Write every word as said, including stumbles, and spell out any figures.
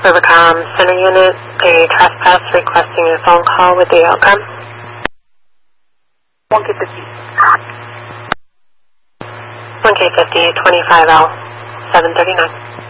Rivercom Center Unit, a trespass requesting a phone call with the outcome. one K fifty. one K fifty, twenty-five L, seven thirty-nine.